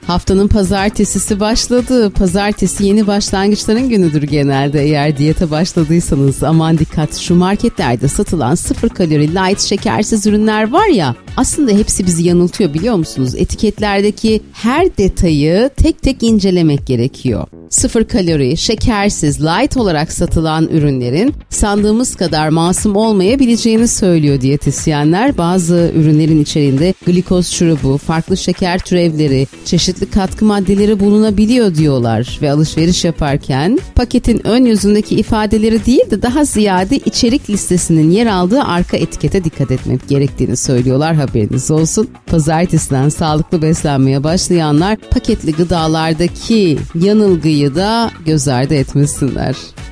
Haftanın pazartesisi başladı. Pazartesi yeni başlangıçların günüdür genelde. Eğer diyete başladıysanız aman dikkat, şu marketlerde satılan 0 kalori light şekersiz ürünler var ya, aslında hepsi bizi yanıltıyor biliyor musunuz? Etiketlerdeki her detayı tek tek incelemek gerekiyor. 0 kalori, şekersiz, light olarak satılan ürünlerin sandığımız kadar masum olmayabileceğini söylüyor diyetisyenler. Bazı ürünlerin içeriğinde glikoz şurubu, farklı şeker türevleri, çeşitli katkı maddeleri bulunabiliyor diyorlar ve alışveriş yaparken paketin ön yüzündeki ifadeleri değil de daha ziyade içerik listesinin yer aldığı arka etikete dikkat etmek gerektiğini söylüyorlar, haberiniz olsun. Pazartesiden sağlıklı beslenmeye başlayanlar paketli gıdalardaki yanılgıyı da göz ardı etmesinler.